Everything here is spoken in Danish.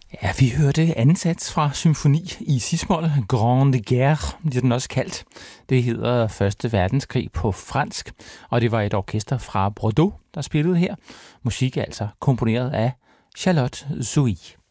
Ja, vi hørte anden sats fra symfoni i cis-mol, Grande Guerre, bliver den også kaldt. Det hedder Første Verdenskrig på fransk, og det var et orkester fra Bordeaux, der spillede her. Musik altså komponeret af Charlotte Zoe.